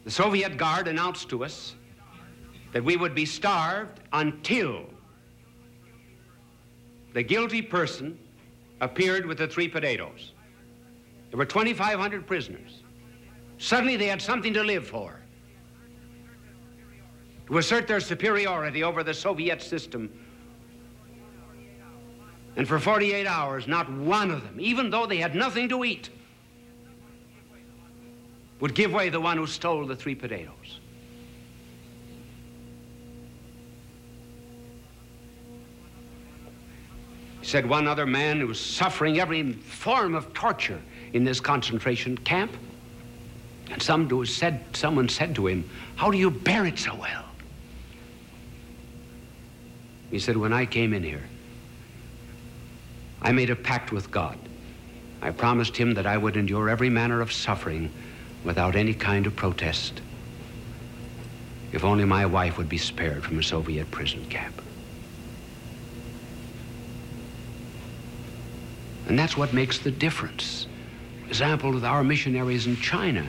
The Soviet Guard announced to us that we would be starved until the guilty person appeared with the 3 potatoes. There were 2,500 prisoners. Suddenly they had something to live for, to assert their superiority over the Soviet system. And for 48 hours, not one of them, even though they had nothing to eat, would give way the one who stole the 3 potatoes. He said one other man who was suffering every form of torture in this concentration camp, and someone said to him, "How do you bear it so well?" He said, "When I came in here, I made a pact with God. I promised him that I would endure every manner of suffering without any kind of protest, if only my wife would be spared from a Soviet prison camp." And that's what makes the difference. For example, with our missionaries in China.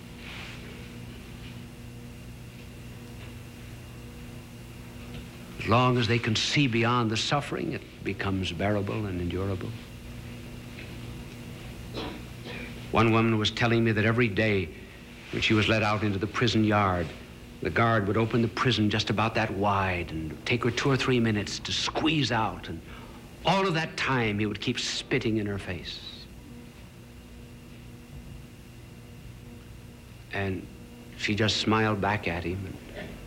As long as they can see beyond the suffering, it becomes bearable and endurable. One woman was telling me that every day when she was let out into the prison yard, the guard would open the prison just about that wide and take her 2 or 3 minutes to squeeze out, and all of that time he would keep spitting in her face. And she just smiled back at him. And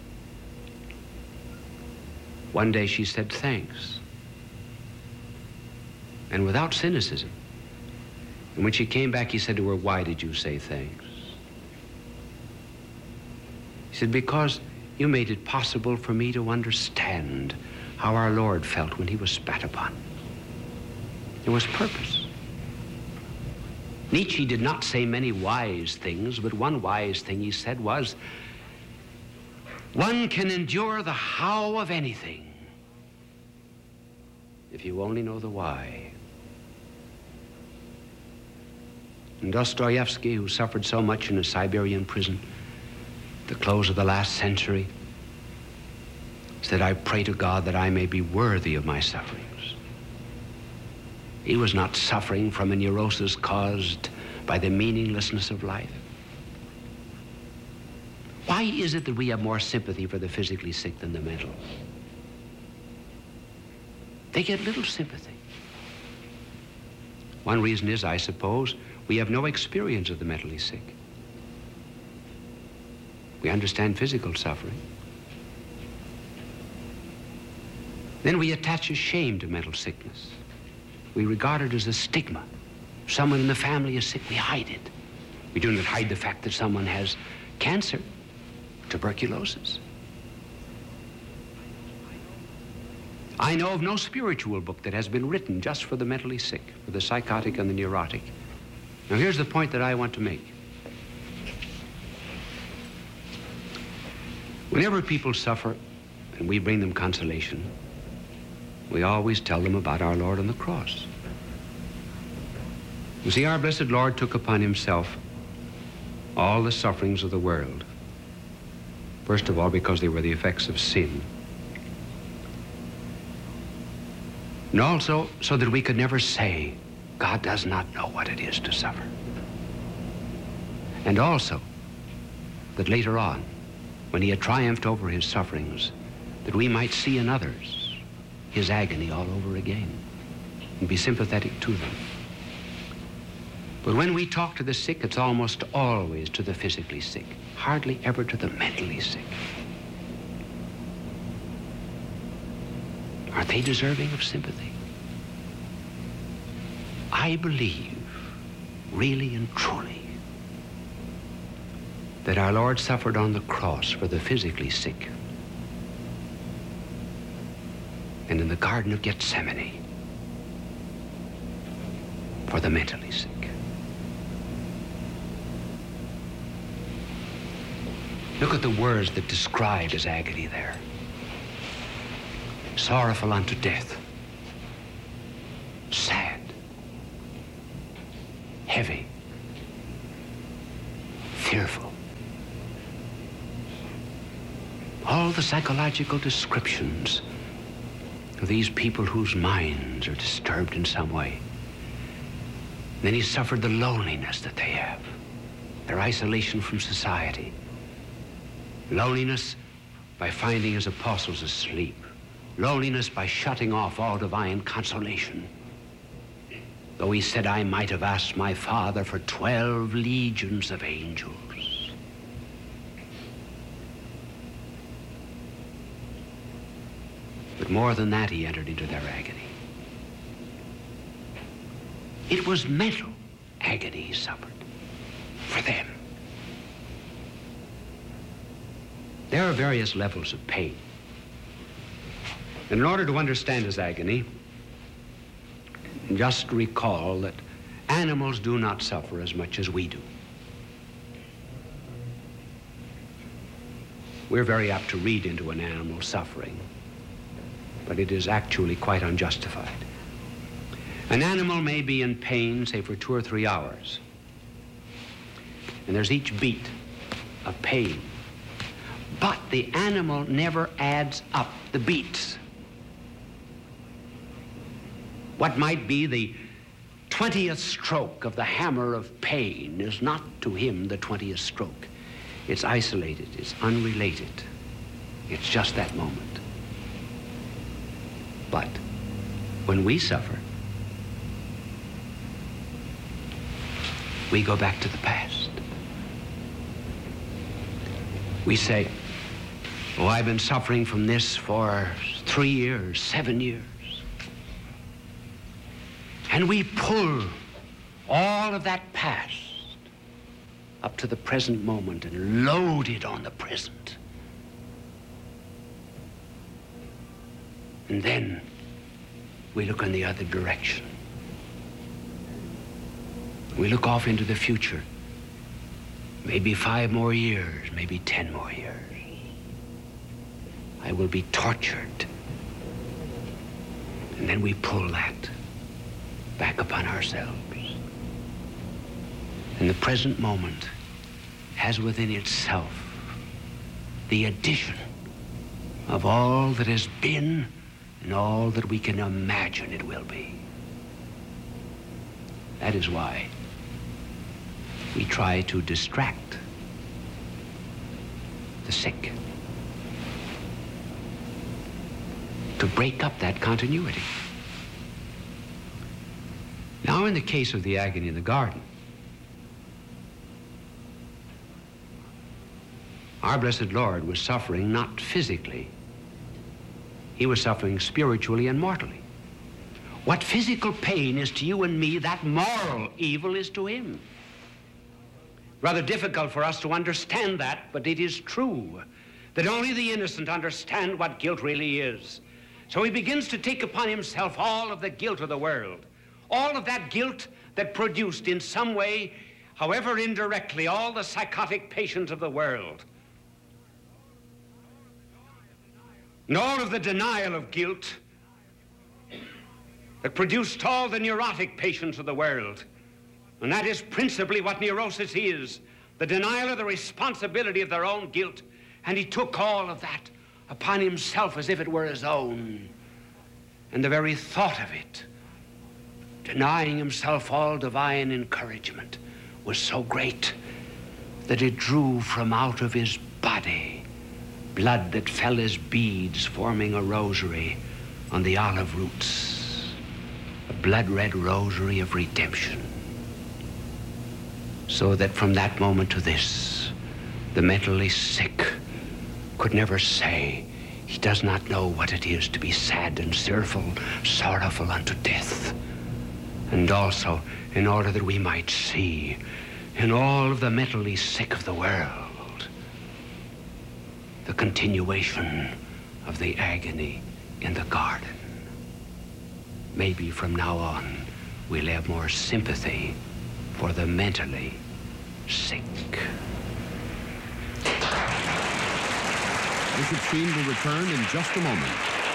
one day she said, "Thanks." And without cynicism. And when she came back, he said to her, "Why did you say thanks?" He said, "Because you made it possible for me to understand how our Lord felt when he was spat upon." There was purpose. Nietzsche did not say many wise things, but one wise thing he said was, "One can endure the how of anything if you only know the why." And Dostoevsky, who suffered so much in a Siberian prison at the close of the last century, said, "I pray to God that I may be worthy of my sufferings." He was not suffering from a neurosis caused by the meaninglessness of life. Why is it that we have more sympathy for the physically sick than the mental? They get little sympathy. One reason is, I suppose, we have no experience of the mentally sick. We understand physical suffering. Then we attach a shame to mental sickness. We regard it as a stigma. If someone in the family is sick, we hide it. We do not hide the fact that someone has cancer, tuberculosis. I know of no spiritual book that has been written just for the mentally sick, for the psychotic and the neurotic. Now here's the point that I want to make. Whenever people suffer and we bring them consolation, we always tell them about our Lord on the cross. You see, our blessed Lord took upon himself all the sufferings of the world. First of all, because they were the effects of sin. And also, so that we could never say, God does not know what it is to suffer. And also, that later on, when he had triumphed over his sufferings, that we might see in others his agony all over again and be sympathetic to them. But when we talk to the sick, it's almost always to the physically sick, hardly ever to the mentally sick. Are they deserving of sympathy? I believe, really and truly, that our Lord suffered on the cross for the physically sick, and in the Garden of Gethsemane for the mentally sick. Look at the words that describe his agony there. Sorrowful unto death, sad, heavy, fearful, all the psychological descriptions of these people whose minds are disturbed in some way. And then he suffered the loneliness that they have, their isolation from society. Loneliness by finding his apostles asleep. Loneliness by shutting off all divine consolation. Though he said, I might have asked my Father for 12 legions of angels. But more than that, he entered into their agony. It was mental agony he suffered for them. There are various levels of pain. And in order to understand his agony, just recall that animals do not suffer as much as we do. We're very apt to read into an animal's suffering, but it is actually quite unjustified. An animal may be in pain, say, for 2 or 3 hours, and there's each beat of pain. But the animal never adds up the beats. What might be the 20th stroke of the hammer of pain is not to him the 20th stroke. It's isolated, it's unrelated. It's just that moment. But when we suffer, we go back to the past. We say, oh, I've been suffering from this for 3 years, 7 years. And we pull all of that past up to the present moment and load it on the present. And then we look in the other direction. We look off into the future. Maybe 5 more years, maybe 10 more years. I will be tortured. And then we pull that back upon ourselves. And the present moment has within itself the addition of all that has been and all that we can imagine it will be. That is why we try to distract the sick, to break up that continuity. Now, in the case of the agony in the garden, our blessed Lord was suffering not physically. He was suffering spiritually and mortally. What physical pain is to you and me, that moral evil is to him. Rather difficult for us to understand that, but it is true that only the innocent understand what guilt really is. So he begins to take upon himself all of the guilt of the world. All of that guilt that produced in some way, however indirectly, all the psychotic patients of the world. And all of the denial of guilt that produced all the neurotic patients of the world. And that is principally what neurosis is, the denial of the responsibility of their own guilt. And he took all of that upon himself as if it were his own. And the very thought of it, denying himself all divine encouragement, was so great that it drew from out of his body blood that fell as beads forming a rosary on the olive roots, a blood-red rosary of redemption. So that from that moment to this, the mentally sick could never say he does not know what it is to be sad and sorrowful unto death. And also, in order that we might see in all of the mentally sick of the world the continuation of the agony in the garden. Maybe from now on, we'll have more sympathy for the mentally sick. Bishop Sheen will return in just a moment.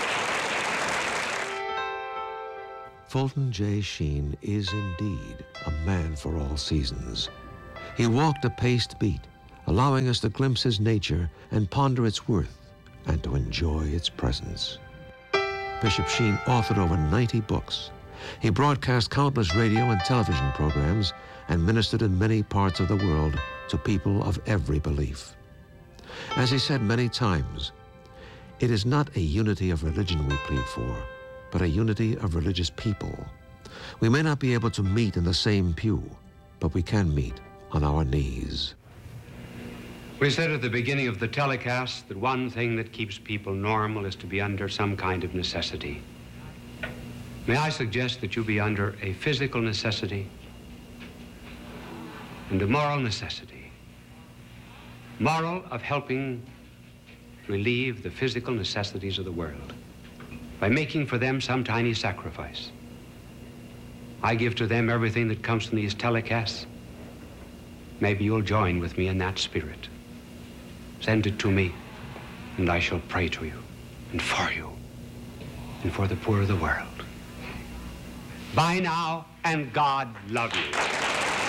Fulton J. Sheen is indeed a man for all seasons. He walked a paced beat, allowing us to glimpse his nature and ponder its worth and to enjoy its presence. Bishop Sheen authored over 90 books. He broadcast countless radio and television programs and ministered in many parts of the world to people of every belief. As he said many times, it is not a unity of religion we plead for, but a unity of religious people. We may not be able to meet in the same pew, but we can meet on our knees. We said at the beginning of the telecast that one thing that keeps people normal is to be under some kind of necessity. May I suggest that you be under a physical necessity and a moral necessity. Moral of helping relieve the physical necessities of the world by making for them some tiny sacrifice. I give to them everything that comes from these telecasts. Maybe you'll join with me in that spirit. Send it to me, and I shall pray to you, and for you, and for the poor of the world. Bye now, and God love you.